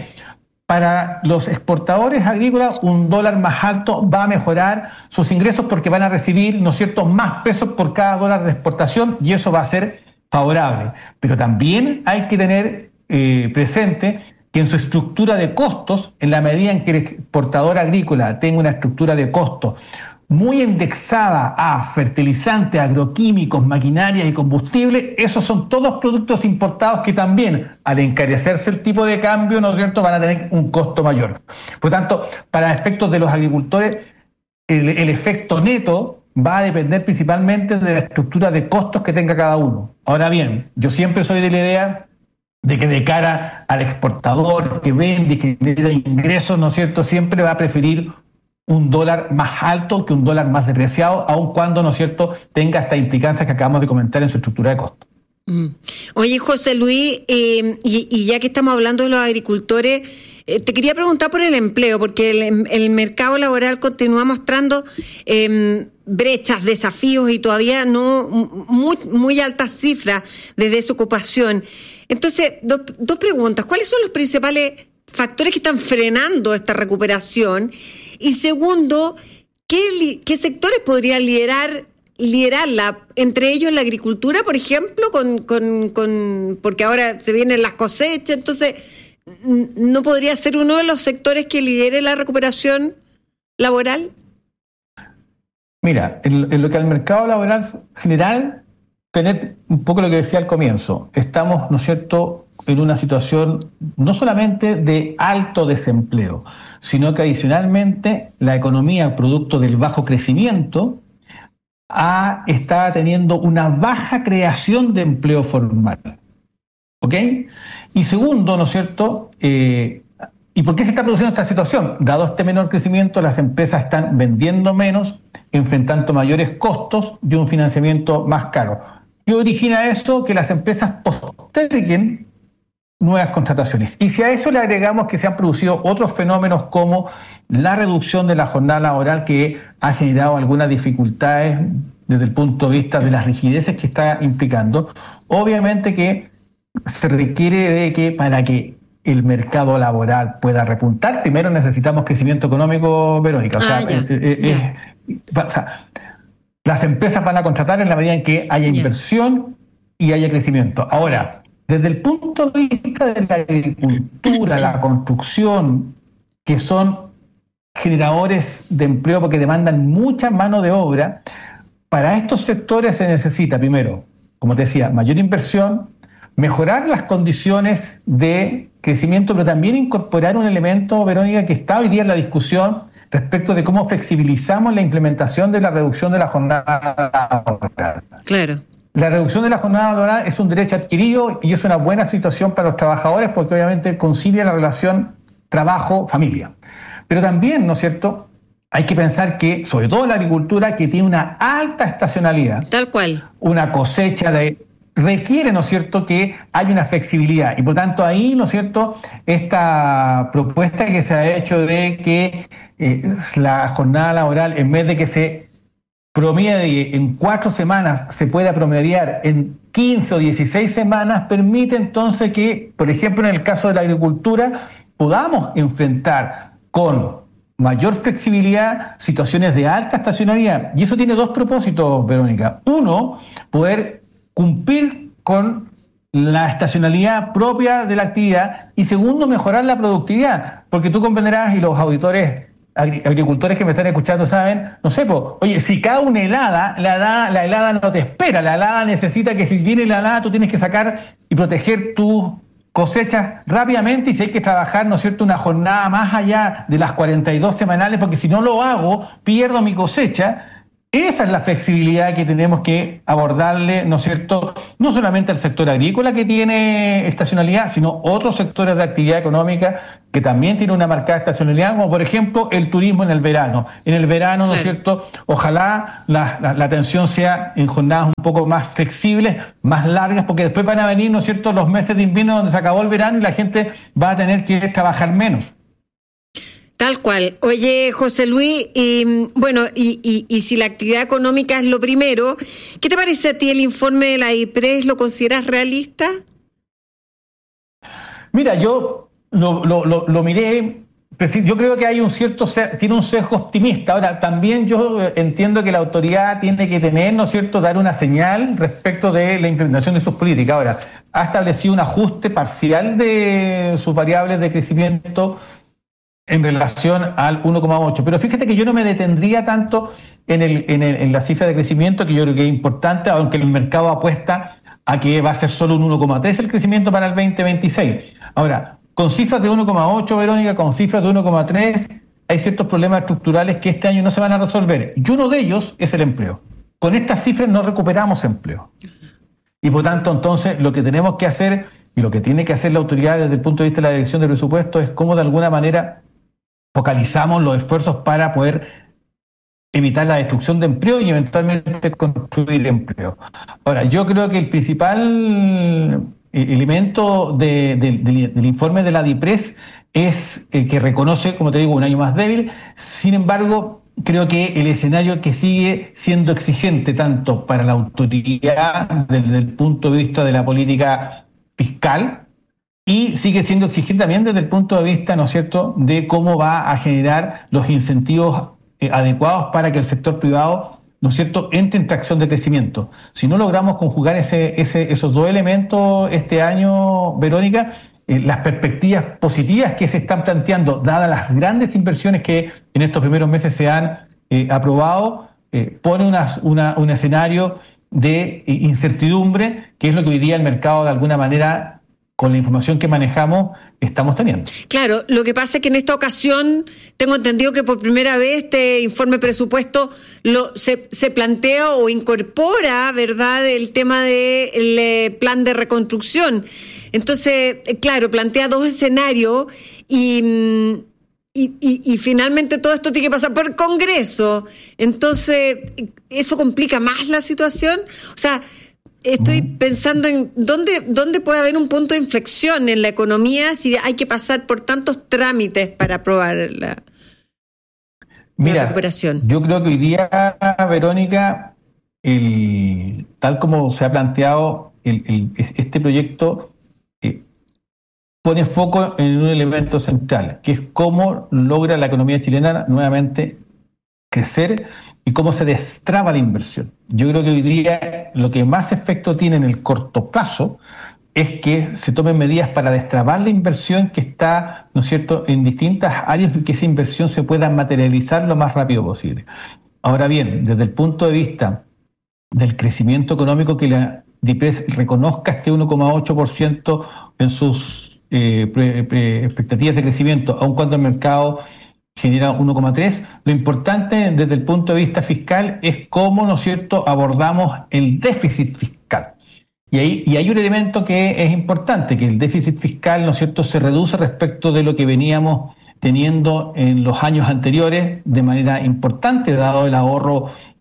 para los exportadores agrícolas un dólar más alto va a mejorar sus ingresos porque van a recibir, ¿no es cierto?, más pesos por cada dólar de exportación, y eso va a ser favorable. Pero también hay que tener eh, presente que en su estructura de costos, en la medida en que el exportador agrícola tenga una estructura de costos muy indexada a fertilizantes, agroquímicos, maquinaria y combustible, esos son todos productos importados que también, al encarecerse el tipo de cambio, ¿no es cierto?, van a tener un costo mayor. Por lo tanto, para efectos de los agricultores, el, el efecto neto va a depender principalmente de la estructura de costos que tenga cada uno. Ahora bien, yo siempre soy de la idea de que de cara al exportador que vende y que genera ingresos, ¿no es cierto?, siempre va a preferir un dólar más alto que un dólar más depreciado, aun cuando, ¿no es cierto?, tenga estas implicancias que acabamos de comentar en su estructura de costos. Mm. Oye, José Luis, eh, y, y ya que estamos hablando de los agricultores, eh, te quería preguntar por el empleo, porque el, el mercado laboral continúa mostrando eh, brechas, desafíos y todavía no muy, muy altas cifras de desocupación. Entonces, dos, dos preguntas. ¿Cuáles son los principales factores que están frenando esta recuperación? Y segundo, ¿qué, qué sectores podrían liderar liderarla? Entre ellos la agricultura, por ejemplo, con, con, con porque ahora se vienen las cosechas, entonces, ¿no podría ser uno de los sectores que lidere la recuperación laboral? Mira, en, en lo que al mercado laboral general, tener un poco lo que decía al comienzo, estamos, ¿no es cierto?, en una situación no solamente de alto desempleo, sino que adicionalmente la economía, producto del bajo crecimiento, ha, está teniendo una baja creación de empleo formal. ¿Ok? Y segundo, ¿no es cierto?, eh, ¿y por qué se está produciendo esta situación? Dado este menor crecimiento, las empresas están vendiendo menos, enfrentando mayores costos y un financiamiento más caro. ¿Qué origina eso? Que las empresas posterguen nuevas contrataciones. Y si a eso le agregamos que se han producido otros fenómenos como la reducción de la jornada laboral, que ha generado algunas dificultades desde el punto de vista de las rigideces que está implicando, obviamente que se requiere de que para que el mercado laboral pueda repuntar, primero necesitamos crecimiento económico, Verónica. O sea, ah, eh, eh, eh, o sea, las empresas van a contratar en la medida en que haya inversión y haya crecimiento. Ahora, desde el punto de vista de la agricultura, la construcción, que son generadores de empleo porque demandan mucha mano de obra, para estos sectores se necesita, primero, como te decía, mayor inversión, mejorar las condiciones de crecimiento, pero también incorporar un elemento, Verónica, que está hoy día en la discusión respecto de cómo flexibilizamos la implementación de la reducción de la jornada laboral. Claro. La reducción de la jornada laboral es un derecho adquirido y es una buena situación para los trabajadores porque obviamente concilia la relación trabajo-familia. Pero también, ¿no es cierto?, hay que pensar que, sobre todo la agricultura, que tiene una alta estacionalidad. Tal cual. Una cosecha de requiere, ¿no es cierto?, que haya una flexibilidad. Y por tanto ahí, ¿no es cierto?, esta propuesta que se ha hecho de que eh, la jornada laboral, en vez de que se promedie en cuatro semanas, se pueda promediar en quince o dieciséis semanas, permite entonces que, por ejemplo, en el caso de la agricultura, podamos enfrentar con mayor flexibilidad situaciones de alta estacionalidad. Y eso tiene dos propósitos, Verónica. Uno, poder cumplir con la estacionalidad propia de la actividad, y segundo, mejorar la productividad, porque tú comprenderás, y los auditores agricultores que me están escuchando saben, no sé, pues, oye, si cae una helada, la helada, la helada no te espera, la helada necesita que si viene la helada tú tienes que sacar y proteger tus cosechas rápidamente, y si hay que trabajar, ¿no es cierto?, una jornada más allá de las cuarenta y dos semanales, porque si no lo hago, pierdo mi cosecha. Esa es la flexibilidad que tenemos que abordarle, ¿no es cierto?, no solamente al sector agrícola que tiene estacionalidad, sino otros sectores de actividad económica que también tienen una marcada estacionalidad, como por ejemplo el turismo en el verano. En el verano, ¿no es cierto?, ojalá la, la, la atención sea en jornadas un poco más flexibles, más largas, porque después van a venir, ¿no es cierto?, los meses de invierno donde se acabó el verano y la gente va a tener que trabajar menos. Tal cual. Oye, José Luis, y, bueno, y, y, y si la actividad económica es lo primero, ¿qué te parece a ti el informe de la DIPRES? ¿Lo consideras realista? Mira, yo lo, lo, lo, lo miré, yo creo que hay un cierto, tiene un sesgo optimista. Ahora, también yo entiendo que la autoridad tiene que tener, ¿no es cierto?, dar una señal respecto de la implementación de sus políticas. Ahora, ha establecido un ajuste parcial de sus variables de crecimiento en relación al uno coma ocho. Pero fíjate que yo no me detendría tanto en, el, en, el, en la cifra de crecimiento, que yo creo que es importante, aunque el mercado apuesta a que va a ser solo un uno coma tres el crecimiento para el veinte veintiséis. Ahora, con cifras de uno coma ocho, Verónica, con cifras de uno coma tres, hay ciertos problemas estructurales que este año no se van a resolver. Y uno de ellos es el empleo. Con estas cifras no recuperamos empleo. Y por tanto, entonces, lo que tenemos que hacer, y lo que tiene que hacer la autoridad desde el punto de vista de la dirección de presupuesto, es cómo de alguna manera focalizamos los esfuerzos para poder evitar la destrucción de empleo y eventualmente construir empleo. Ahora, yo creo que el principal elemento de, de, de, del informe de la DIPRES es el que reconoce, como te digo, un año más débil. Sin embargo, creo que el escenario que sigue siendo exigente tanto para la autoridad desde el punto de vista de la política fiscal, y sigue siendo exigente también desde el punto de vista, ¿no es cierto?, de cómo va a generar los incentivos eh, adecuados para que el sector privado, ¿no es cierto?, entre en tracción de crecimiento. Si no logramos conjugar ese, ese, esos dos elementos este año, Verónica, eh, las perspectivas positivas que se están planteando, dadas las grandes inversiones que en estos primeros meses se han eh, aprobado, eh, pone una, una, un escenario de eh, incertidumbre, que es lo que hoy día el mercado de alguna manera, con la información que manejamos, estamos teniendo. Claro, lo que pasa es que en esta ocasión tengo entendido que por primera vez este informe presupuesto lo, se, se plantea o incorpora, ¿verdad?, el tema del de plan de reconstrucción. Entonces, claro, plantea dos escenarios y, y, y, y finalmente todo esto tiene que pasar por el Congreso. Entonces, ¿eso complica más la situación? O sea, estoy pensando en dónde, dónde puede haber un punto de inflexión en la economía si hay que pasar por tantos trámites para aprobar la, Mira, la recuperación. Yo creo que hoy día, Verónica, el, tal como se ha planteado, el, el, este proyecto eh, pone foco en un elemento central, que es cómo logra la economía chilena nuevamente crecer y cómo se destraba la inversión. Yo creo que hoy día lo que más efecto tiene en el corto plazo es que se tomen medidas para destrabar la inversión que está, ¿no es cierto?, en distintas áreas y que esa inversión se pueda materializar lo más rápido posible. Ahora bien, desde el punto de vista del crecimiento económico, que la DIPRES reconozca este uno coma ocho por ciento en sus eh, pre, pre, expectativas de crecimiento, aun cuando el mercado genera uno coma tres. Lo importante desde el punto de vista fiscal es cómo, ¿no es cierto?, abordamos el déficit fiscal. Y ahí y hay un elemento que es importante, que el déficit fiscal, ¿no es cierto?, se reduce respecto de lo que veníamos teniendo en los años anteriores de manera importante, dado el ahorro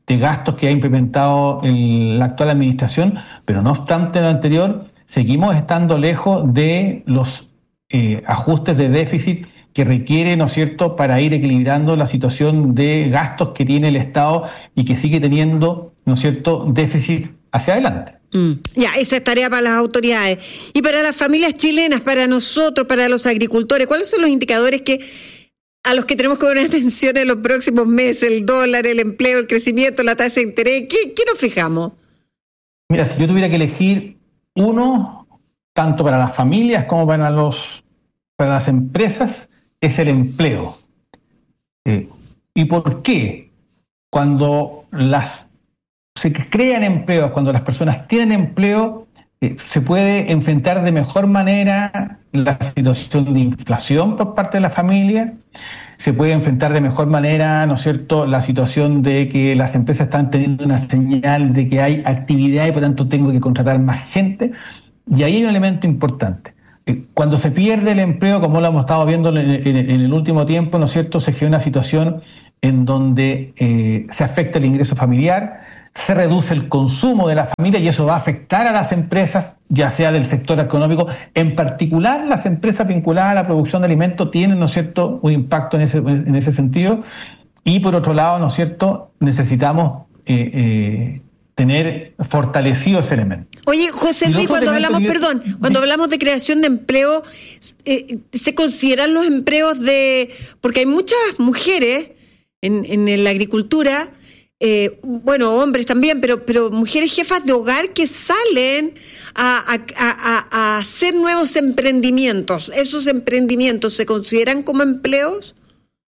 de gastos que ha implementado el, la actual administración, pero no obstante lo anterior, seguimos estando lejos de los eh, ajustes de déficit que requiere, ¿no es cierto?, para ir equilibrando la situación de gastos que tiene el Estado y que sigue teniendo, ¿no es cierto?, déficit hacia adelante. Mm. Ya, esa es tarea para las autoridades. Y para las familias chilenas, para nosotros, para los agricultores, ¿cuáles son los indicadores que a los que tenemos que poner atención en los próximos meses? El dólar, el empleo, el crecimiento, la tasa de interés. ¿Qué, qué nos fijamos? Mira, si yo tuviera que elegir uno, tanto para las familias como para los para las empresas, es el empleo. Eh, ¿Y por qué? Cuando las se crean empleos, cuando las personas tienen empleo, eh, se puede enfrentar de mejor manera la situación de inflación por parte de la familia, se puede enfrentar de mejor manera, ¿no es cierto?, la situación de que las empresas están teniendo una señal de que hay actividad y por tanto tengo que contratar más gente. Y ahí hay un elemento importante. Cuando se pierde el empleo, como lo hemos estado viendo en, en, en el último tiempo, ¿no es cierto?, se genera una situación en donde eh, se afecta el ingreso familiar, se reduce el consumo de la familia y eso va a afectar a las empresas, ya sea del sector económico. En particular, las empresas vinculadas a la producción de alimentos tienen, ¿no es cierto?, un impacto en ese, en ese sentido. Y por otro lado, ¿no es cierto?, necesitamos eh, eh, tener fortalecido ese elemento. Oye, José Luis, cuando hablamos, que... perdón, cuando hablamos de creación de empleo, eh, ¿se consideran los empleos de...? Porque hay muchas mujeres en, en la agricultura, eh, bueno, hombres también, pero, pero mujeres jefas de hogar que salen a, a, a, a hacer nuevos emprendimientos. ¿Esos emprendimientos se consideran como empleos?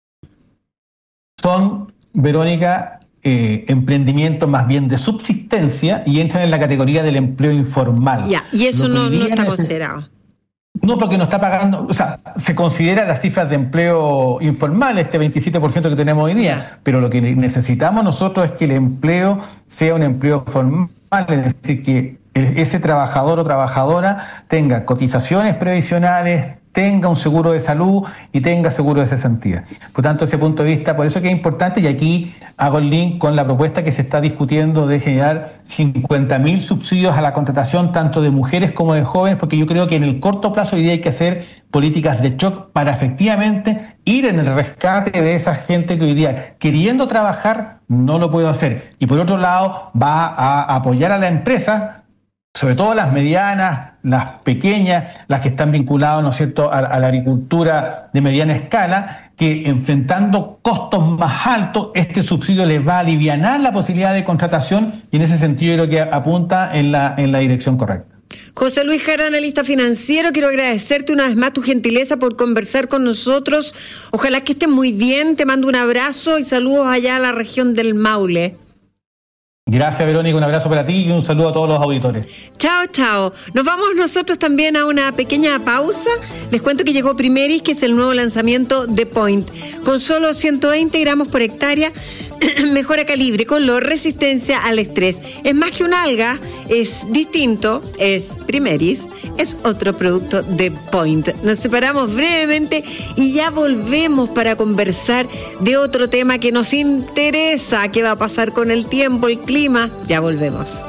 Son, Verónica, eh, emprendimientos más bien de subsistencia y entran en la categoría del empleo informal. Ya, y eso no, no está considerado. No, porque no está pagando, o sea, se considera las cifras de empleo informal, este veintisiete por ciento que tenemos hoy día, yeah. Pero lo que necesitamos nosotros es que el empleo sea un empleo formal, es decir, que ese trabajador o trabajadora tenga cotizaciones previsionales, tenga un seguro de salud y tenga seguro de cesantía. Por tanto, ese punto de vista, por eso que es importante, y aquí hago el link con la propuesta que se está discutiendo de generar cincuenta mil subsidios a la contratación tanto de mujeres como de jóvenes, porque yo creo que en el corto plazo hoy día hay que hacer políticas de shock para efectivamente ir en el rescate de esa gente que hoy día, queriendo trabajar, no lo puede hacer. Y por otro lado, va a apoyar a la empresa, sobre todo las medianas, las pequeñas, las que están vinculadas, ¿no es cierto?, a, a la agricultura de mediana escala, que enfrentando costos más altos, este subsidio les va a alivianar la posibilidad de contratación y en ese sentido creo que apunta en la, en la dirección correcta. José Luis Jara, analista financiero, quiero agradecerte una vez más tu gentileza por conversar con nosotros. Ojalá que estés muy bien, te mando un abrazo y saludos allá a la región del Maule. Gracias, Verónica, un abrazo para ti y un saludo a todos los auditores. Chao, chao. Nos vamos nosotros también a una pequeña pausa. Les cuento que llegó Primeris, que es el nuevo lanzamiento de Point. Con solo ciento veinte gramos por hectárea, mejora calibre, color, resistencia al estrés. Es más que un alga, es distinto, es Primeris, es otro producto de Point. Nos separamos brevemente y ya volvemos para conversar de otro tema que nos interesa, qué va a pasar con el tiempo, el clima. Ya volvemos.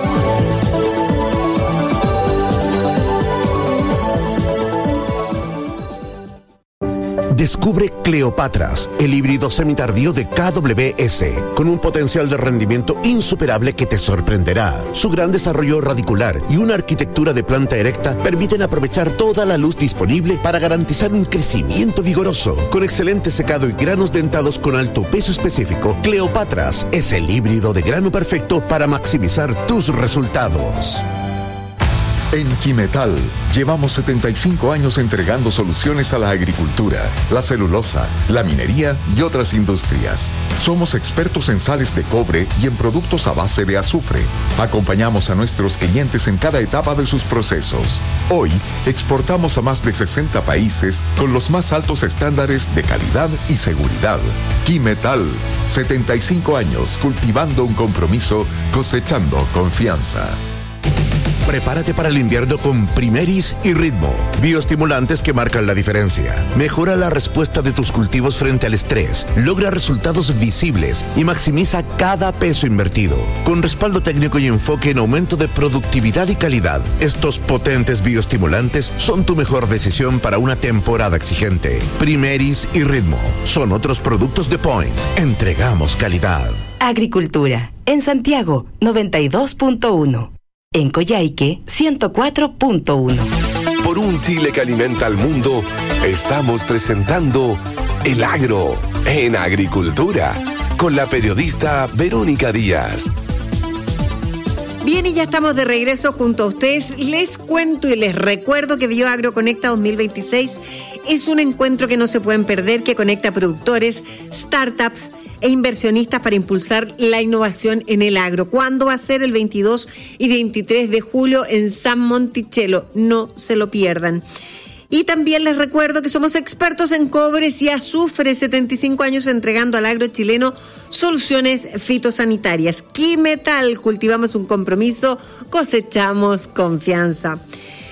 Descubre Cleopatras, el híbrido semitardío de K W S, con un potencial de rendimiento insuperable que te sorprenderá. Su gran desarrollo radicular y una arquitectura de planta erecta permiten aprovechar toda la luz disponible para garantizar un crecimiento vigoroso. Con excelente secado y granos dentados con alto peso específico, Cleopatras es el híbrido de grano perfecto para maximizar tus resultados. En Quimetal llevamos setenta y cinco años entregando soluciones a la agricultura, la celulosa, la minería y otras industrias. Somos expertos en sales de cobre y en productos a base de azufre. Acompañamos a nuestros clientes en cada etapa de sus procesos. Hoy exportamos a más de sesenta países con los más altos estándares de calidad y seguridad. Quimetal, setenta y cinco años cultivando un compromiso, cosechando confianza. Prepárate para el invierno con Primeris y Ritmo, bioestimulantes que marcan la diferencia. Mejora la respuesta de tus cultivos frente al estrés, logra resultados visibles y maximiza cada peso invertido. Con respaldo técnico y enfoque en aumento de productividad y calidad, estos potentes bioestimulantes son tu mejor decisión para una temporada exigente. Primeris y Ritmo son otros productos de Point. Entregamos calidad. Agricultura. En Santiago, noventa y dos punto uno. En Coyhaique, ciento cuatro punto uno. Por un Chile que alimenta al mundo, estamos presentando El Agro en Agricultura con la periodista Verónica Díaz. Bien, y ya estamos de regreso junto a ustedes. Les cuento y les recuerdo que BioAgro Conecta dos mil veintiséis es un encuentro que no se pueden perder, que conecta productores, startups e inversionistas para impulsar la innovación en el agro. ¿Cuándo va a ser? El veintidós y veintitrés de julio en San Monticello. No se lo pierdan. Y también les recuerdo que somos expertos en cobres y azufre, setenta y cinco años entregando al agro chileno soluciones fitosanitarias. Quimetal, cultivamos un compromiso, cosechamos confianza.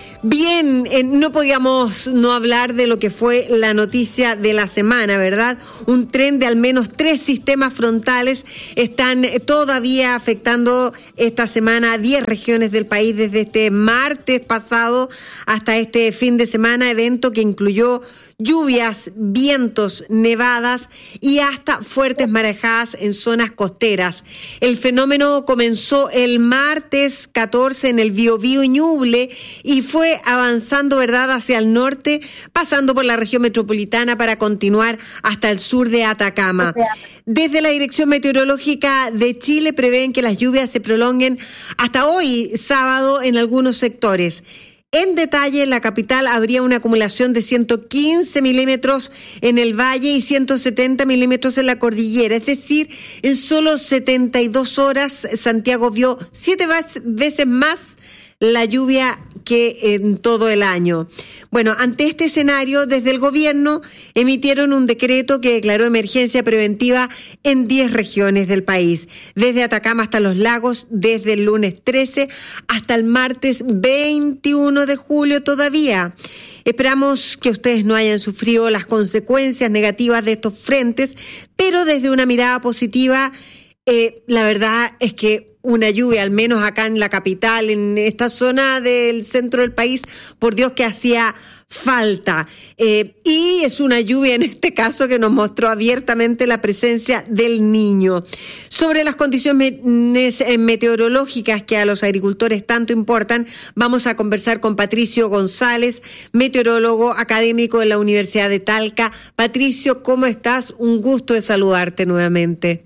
Bien, eh, no podíamos no hablar de lo que fue la noticia de la semana, ¿verdad? Un tren de al menos tres sistemas frontales están todavía afectando esta semana a diez regiones del país desde este martes pasado hasta este fin de semana, evento que incluyó lluvias, vientos, nevadas y hasta fuertes marejadas en zonas costeras. El fenómeno comenzó el martes catorce en el Biobío y Ñuble y fue avanzando, ¿verdad?, hacia el norte, pasando por la región metropolitana para continuar hasta el sur de Atacama. Desde la Dirección Meteorológica de Chile prevén que las lluvias se prolonguen hasta hoy, sábado, en algunos sectores. En detalle, en la capital habría una acumulación de ciento quince milímetros en el valle y ciento setenta milímetros en la cordillera. Es decir, en solo setenta y dos horas, Santiago vio siete veces más la lluvia que en todo el año. Bueno, ante este escenario, desde el gobierno emitieron un decreto que declaró emergencia preventiva en diez regiones del país, desde Atacama hasta Los Lagos, desde el lunes trece hasta el martes veintiuno de julio todavía. Esperamos que ustedes no hayan sufrido las consecuencias negativas de estos frentes, pero desde una mirada positiva, eh, la verdad es que una lluvia, al menos acá en la capital, en esta zona del centro del país, por Dios que hacía falta. Eh, y es una lluvia en este caso que nos mostró abiertamente la presencia del Niño. Sobre las condiciones meteorológicas que a los agricultores tanto importan, vamos a conversar con Patricio González, meteorólogo académico de la Universidad de Talca. Patricio, ¿cómo estás? Un gusto de saludarte nuevamente.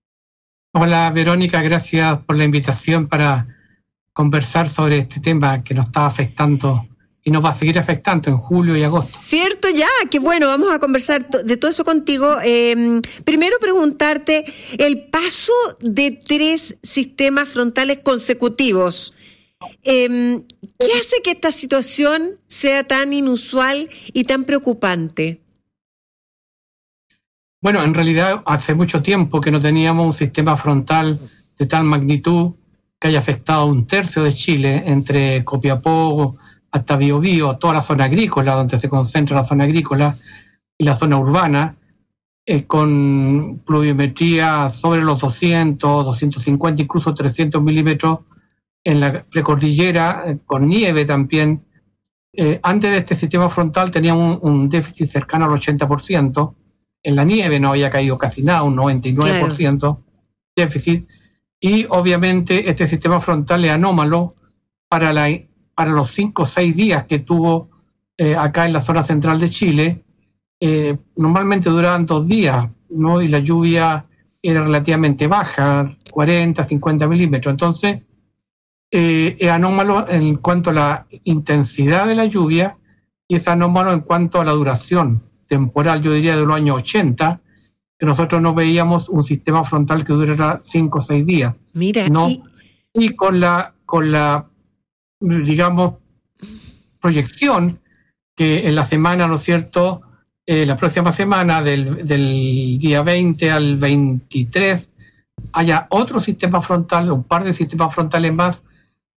Hola Verónica, gracias por la invitación para conversar sobre este tema que nos está afectando y nos va a seguir afectando en julio y agosto. Cierto, ya, que bueno, vamos a conversar de todo eso contigo. Eh, primero preguntarte, el paso de tres sistemas frontales consecutivos, eh, ¿qué hace que esta situación sea tan inusual y tan preocupante? Bueno, en realidad hace mucho tiempo que no teníamos un sistema frontal de tal magnitud que haya afectado a un tercio de Chile, entre Copiapó hasta Biobío, toda la zona agrícola, donde se concentra la zona agrícola, y la zona urbana, eh, con pluviometría sobre los doscientos, doscientos cincuenta, incluso trescientos milímetros en la precordillera, eh, con nieve también. Eh, antes de este sistema frontal teníamos un, un déficit cercano al ochenta por ciento. En la nieve no había caído casi nada, un noventa y nueve por ciento claro. déficit. Y obviamente este sistema frontal es anómalo para, la, para los cinco o seis días que tuvo eh, acá en la zona central de Chile. Eh, normalmente duraban dos días, ¿no? Y la lluvia era relativamente baja, cuarenta, cincuenta milímetros. Entonces, eh, es anómalo en cuanto a la intensidad de la lluvia y es anómalo en cuanto a la duración temporal, yo diría de los años ochenta, que nosotros no veíamos un sistema frontal que durara cinco o seis días. Mira, ¿no? y... y con la, con la, digamos, proyección que en la semana, ¿no es cierto?, eh, la próxima semana, del, del día veinte al veintitrés, haya otro sistema frontal, un par de sistemas frontales más,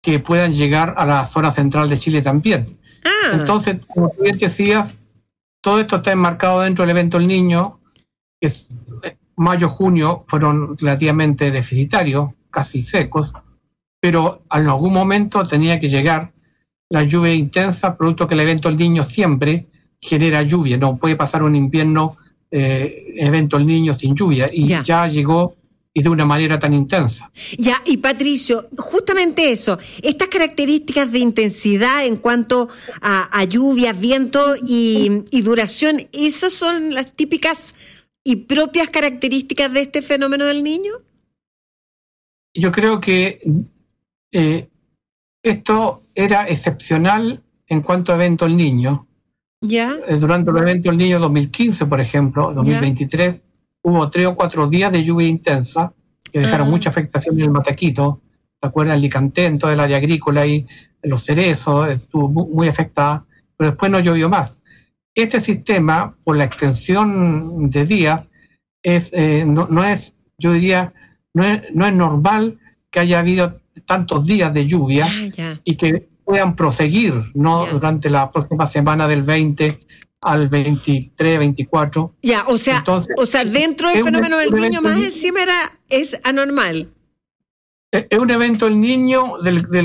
que puedan llegar a la zona central de Chile también. Ah. Entonces, como tú bien decías, todo esto está enmarcado dentro del evento El Niño, que es, mayo, junio fueron relativamente deficitarios, casi secos, pero en algún momento tenía que llegar la lluvia intensa, producto que el evento El Niño siempre genera lluvia, no puede pasar un invierno eh, evento El Niño sin lluvia, y ya, ya llegó y de una manera tan intensa. Ya, y Patricio, justamente eso, estas características de intensidad en cuanto a, a lluvia, viento y, y duración, ¿esas son las típicas y propias características de este fenómeno del Niño? Yo creo que eh, esto era excepcional en cuanto a evento El Niño. ¿Ya? Eh, durante el evento El Niño dos mil quince, por ejemplo, dos mil veintitrés, ¿ya? Hubo tres o cuatro días de lluvia intensa que dejaron ah. mucha afectación en el Mataquito. ¿Te acuerdas? El Licantén, en todo el área agrícola y los cerezos, estuvo muy, muy afectada, pero después no llovió más. Este sistema, por la extensión de días, es eh, no, no es, yo diría, no es, no es normal que haya habido tantos días de lluvia ah, y que puedan proseguir, ¿no? Durante la próxima semana del veinte al veintitrés, veinticuatro. Ya, o sea, Entonces, o sea, dentro del fenómeno del Niño más encima era, es anormal. Es un evento El Niño del, del